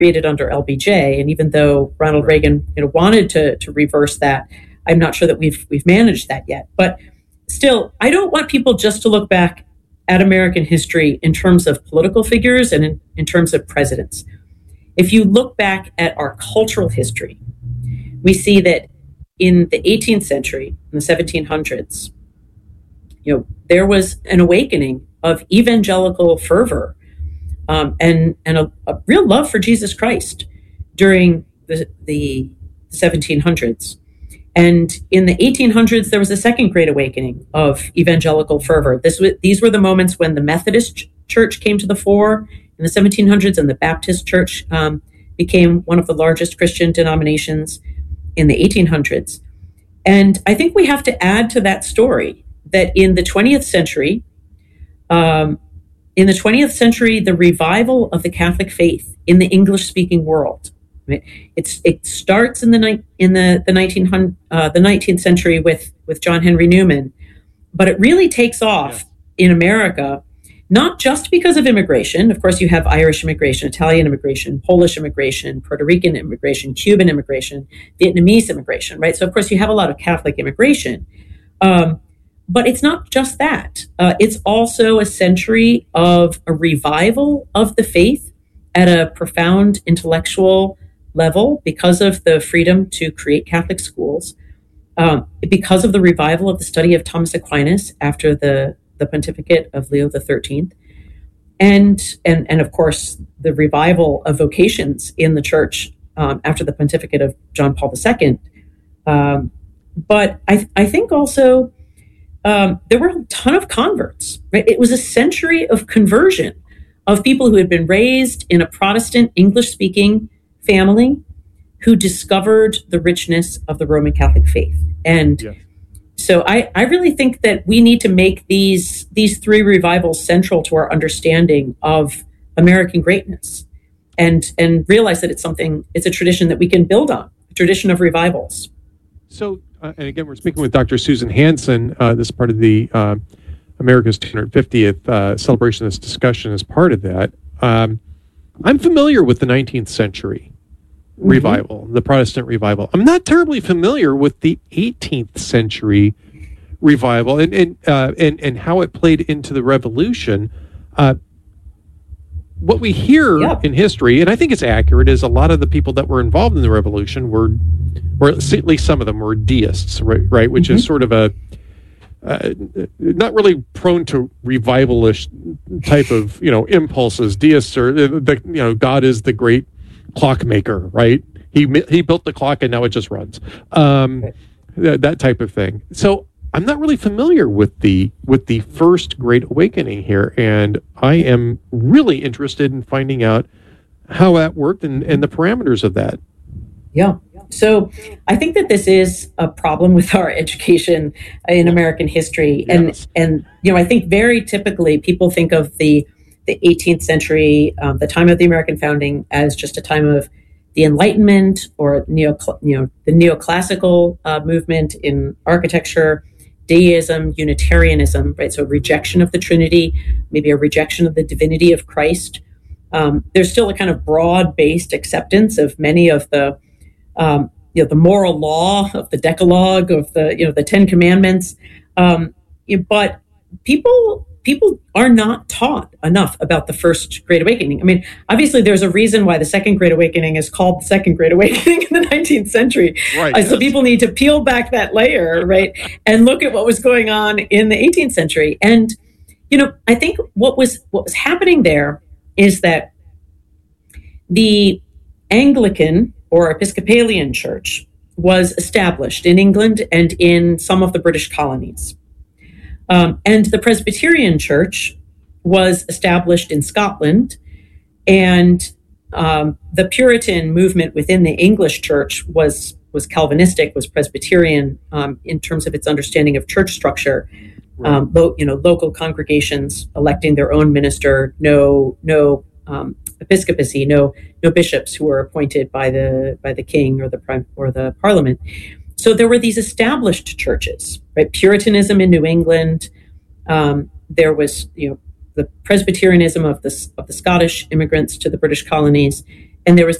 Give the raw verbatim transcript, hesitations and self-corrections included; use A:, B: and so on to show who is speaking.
A: created under L B J. And even though Ronald
B: Right.
A: Reagan, you know, wanted to to reverse that, I'm not sure that we've we've managed that yet. But still, I don't want people just to look back at American history in terms of political figures and in, in terms of presidents. If you look back at our cultural history, we see that in the eighteenth century, in the seventeen hundreds, you know, there was an awakening of evangelical fervor um, and and a, a real love for Jesus Christ during the, the seventeen hundreds. And in the eighteen hundreds, there was a second great awakening of evangelical fervor. This was, these were the moments when the Methodist ch- Church came to the fore in the seventeen hundreds, and the Baptist Church um, became one of the largest Christian denominations in the eighteen hundreds. And I think we have to add to that story that in the twentieth century, um, in the twentieth century, the revival of the Catholic faith in the English-speaking world. Right? It's it starts in the ni- in the the nineteen uh, the nineteenth century with with John Henry Newman, but it really takes off yeah. in America, not just because of immigration. Of course, you have Irish immigration, Italian immigration, Polish immigration, Puerto Rican immigration, Cuban immigration, Vietnamese immigration, right? So of course, you have a lot of Catholic immigration, um, but it's not just that. Uh, it's also a century of a revival of the faith at a profound intellectual level because of the freedom to create Catholic schools, um, because of the revival of the study of Thomas Aquinas after the, the pontificate of Leo the thirteenth, and, and, and of course, the revival of vocations in the church um, after the pontificate of John Paul the Second. Um, but I, I think also um, there were a ton of converts. Right? It was a century of conversion of people who had been raised in a Protestant English-speaking family who discovered the richness of the Roman Catholic faith. And yes. so I, I really think that we need to make these these three revivals central to our understanding of American greatness and and realize that it's something, it's a tradition that we can build on, a tradition of revivals.
B: So, uh, and again, we're speaking with Doctor Susan Hansen. Uh, this is part of the uh, America's two hundred fiftieth uh, celebration. This discussion is part of that. Um, I'm familiar with the nineteenth century revival, mm-hmm. the Protestant revival. I'm not terribly familiar with the eighteenth century revival and and uh, and, and how it played into the Revolution. Uh, what we hear yep. in history, and I think it's accurate, is a lot of the people that were involved in the Revolution were, or at least some of them were deists, right? right? Which mm-hmm. is sort of a Uh, not really prone to revivalish type of, you know, impulses. Deists are, the, you know, God is the great clockmaker, right? He he built the clock and now it just runs. Um, that, that type of thing. So I'm not really familiar with the with the first Great Awakening here, and I am really interested in finding out how that worked and, and the parameters of that.
A: Yeah. So I think that this is a problem with our education in American history. And, yes. and you know, I think very typically people think of the, the eighteenth century, um, the time of the American founding, as just a time of the Enlightenment or neo, you know, the neoclassical uh, movement in architecture, deism, Unitarianism, right? So rejection of the Trinity, maybe a rejection of the divinity of Christ. Um, there's still a kind of broad-based acceptance of many of the Um, you know, the moral law of the Decalogue, of the, you know, the Ten Commandments. Um, but people people are not taught enough about the first Great Awakening. I mean, obviously, there's a reason why the Second Great Awakening is called the Second Great Awakening in the nineteenth century.
B: Right,
A: uh,
B: yes.
A: So people need to peel back that layer, right, and look at what was going on in the eighteenth century. And, you know, I think what was what was happening there is that the Anglican or Episcopalian Church was established in England and in some of the British colonies. Um, and the Presbyterian Church was established in Scotland, and um, the Puritan movement within the English Church was was Calvinistic, was Presbyterian um, in terms of its understanding of church structure. Right. Um, lo- you know, local congregations electing their own minister, no no um, episcopacy, no no bishops who were appointed by the by the king or the prime or the parliament. So there were these established churches, right? Puritanism in New England. Um, there was, you know, the Presbyterianism of the of the Scottish immigrants to the British colonies, and there was